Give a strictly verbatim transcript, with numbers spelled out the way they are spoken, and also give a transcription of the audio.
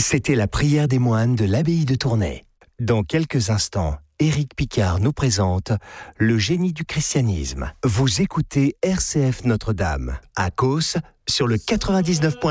C'était la prière des moines de l'abbaye de Tournai. Dans quelques instants, Éric Picard nous présente Le génie du christianisme. Vous écoutez R C F Notre-Dame, à Causse, sur le quatre-vingt-dix-neuf.